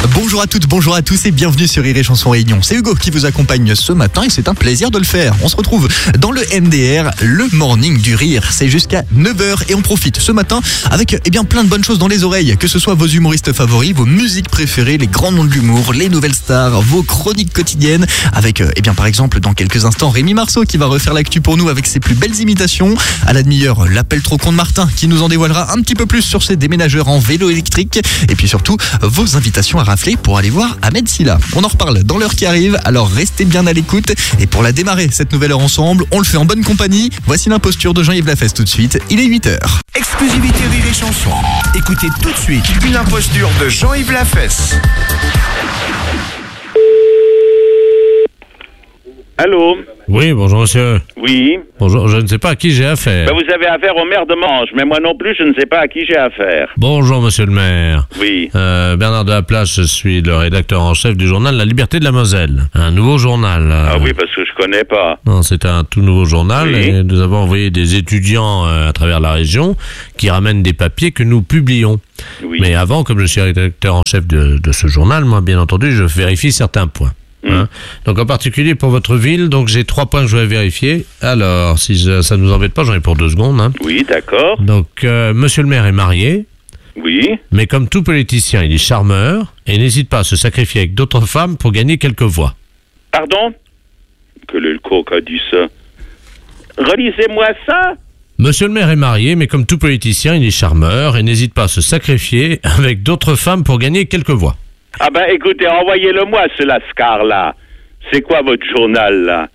Bonjour à toutes, bonjour à tous et bienvenue sur Rire et Chanson Réunion. C'est Hugo qui vous accompagne ce matin et c'est un plaisir de le faire. On se retrouve dans le MDR, le Morning du Rire. C'est jusqu'à 9h et on profite ce matin avec plein de bonnes choses dans les oreilles. Que ce soit vos humoristes favoris, vos musiques préférées, les grands noms de l'humour, les nouvelles stars, vos chroniques quotidiennes. Avec par exemple dans quelques instants Rémi Marceau qui va refaire l'actu pour nous avec ses plus belles imitations. À la demi-heure, l'appel trop con de Martin qui nous en dévoilera un petit peu plus sur ses déménageurs en vélo électrique. Et puis surtout, vos invitations à rafler pour aller voir Ahmed Silla. On en reparle dans l'heure qui arrive, alors restez bien à l'écoute. Et pour la démarrer, cette nouvelle heure ensemble, on le fait en bonne compagnie. Voici l'imposture de Jean-Yves Lafesse tout de suite, il est 8h. Exclusivité Rire et Chanson. Écoutez tout de suite une imposture de Jean-Yves Lafesse. Allô? Oui, bonjour monsieur. Oui. Bonjour, je ne sais pas à qui j'ai affaire. Ben, vous avez affaire au maire de Manche, mais moi non plus, je ne sais pas à qui j'ai affaire. Bonjour monsieur le maire. Oui. Bernard de la Place, je suis le rédacteur en chef du journal La Liberté de la Moselle. Un nouveau journal. Ah oui, parce que je connais pas. Non, c'est un tout nouveau journal Oui. et nous avons envoyé des étudiants à travers la région qui ramènent des papiers que nous publions. Oui. Mais avant, comme je suis rédacteur en chef de ce journal, moi bien entendu, je vérifie certains points. Hein. Donc en particulier pour votre ville, donc j'ai 3 points que je vais vérifier. Alors, si ça ne nous embête pas, j'en ai pour 2 secondes. Hein. Oui, d'accord. Donc, monsieur le maire est marié, Oui. mais comme tout politicien, il est charmeur et n'hésite pas à se sacrifier avec d'autres femmes pour gagner quelques voix. Pardon? Que le coq a dit ça. Relisez-moi ça. Monsieur le maire est marié, mais comme tout politicien, il est charmeur et n'hésite pas à se sacrifier avec d'autres femmes pour gagner quelques voix. Ah ben écoutez, envoyez-le-moi ce lascar-là. C'est quoi votre journal, là?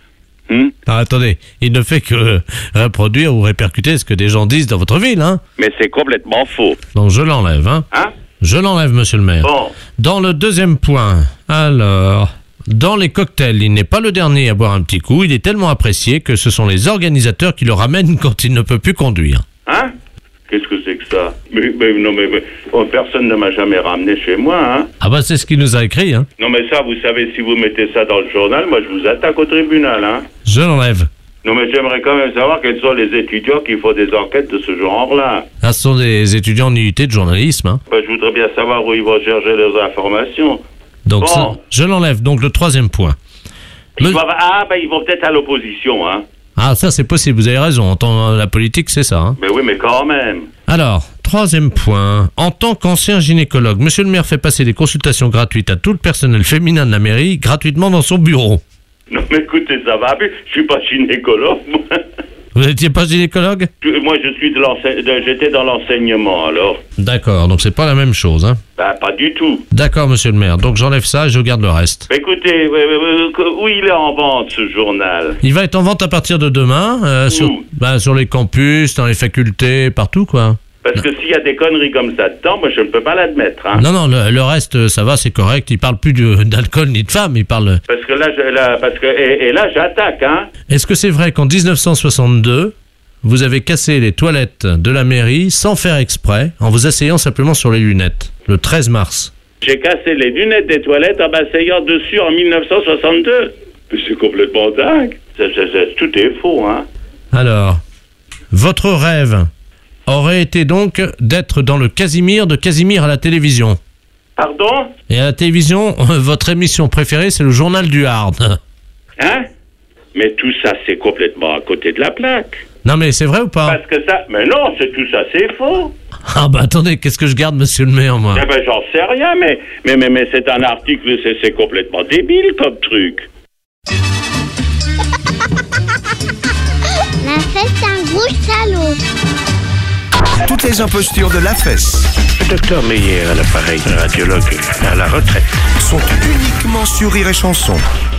Ah, attendez, il ne fait que reproduire ou répercuter ce que des gens disent dans votre ville, hein. Mais c'est complètement faux. Donc je l'enlève, hein. Hein? Je l'enlève, monsieur le maire. Bon. Dans le deuxième point, alors, dans les cocktails, il n'est pas le dernier à boire un petit coup, il est tellement apprécié que ce sont les organisateurs qui le ramènent quand il ne peut plus conduire. Hein? Qu'est-ce que c'est que ça? Mais personne ne m'a jamais ramené chez moi, hein? Ah bah c'est ce qu'il nous a écrit, hein. Non mais ça, vous savez, si vous mettez ça dans le journal, moi je vous attaque au tribunal, hein? Je l'enlève. Non mais j'aimerais quand même savoir quels sont les étudiants qui font des enquêtes de ce genre-là. Ah, ce sont des étudients en UT de journalisme, hein. Ben, je voudrais bien savoir où ils vont chercher leurs informations. Donc Bon. ça, je l'enlève. Donc le troisième point. Ils vont peut-être à l'opposition, hein? Ah, ça c'est possible, vous avez raison. En tant la politique, c'est ça, hein. Mais oui, mais quand même. Alors, troisième point. En tant qu'ancien gynécologue, monsieur le maire fait passer des consultations gratuites à tout le personnel féminin de la mairie, gratuitement dans son bureau. Non mais écoutez, ça va plus. Je suis pas gynécologue, moi. Vous n'étiez pas gynécologue? Moi, j'étais dans l'enseignement, alors. D'accord, donc c'est pas la même chose, hein. Ben, pas du tout. D'accord, monsieur le maire. Donc j'enlève ça et je garde le reste. Écoutez, où il est en vente, ce journal? Il va être en vente à partir de demain, sur les campus, dans les facultés, partout, quoi. Parce que s'il y a des conneries comme ça dedans, moi, je ne peux pas l'admettre, hein. Non, le reste, ça va, c'est correct. Il parle plus d'alcool ni de femmes, il parle... Parce que là, là, j'attaque, hein. Est-ce que c'est vrai qu'en 1962, vous avez cassé les toilettes de la mairie sans faire exprès, en vous asseyant simplement sur les lunettes, le 13 mars? J'ai cassé les lunettes des toilettes en m'asseyant dessus en 1962. Mais c'est complètement dingue. Tout est faux, hein. Alors, votre rêve aurait été donc d'être dans le Casimir de Casimir à la télévision. Pardon? Et à la télévision, votre émission préférée, c'est le journal du Hard. Hein? Mais tout ça, c'est complètement à côté de la plaque. Non mais c'est vrai ou pas? Parce que ça... Mais non, tout ça, c'est faux. Ah bah attendez, qu'est-ce que je garde, monsieur le maire, moi? Eh ben, j'en sais rien, mais c'est un article, c'est complètement débile comme truc. La fesse, c'est un gros salaud. Toutes les impostures de Lafesse Le docteur Meyer à l'appareil, radiologue à la retraite. sont uniquement sur Rire et Chanson.